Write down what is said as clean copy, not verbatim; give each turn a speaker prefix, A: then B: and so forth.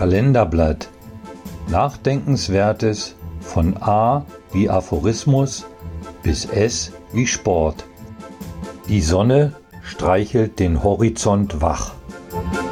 A: Kalenderblatt. Nachdenkenswertes von A wie Aphorismus bis S wie Sport. Die Sonne streichelt den Horizont wach.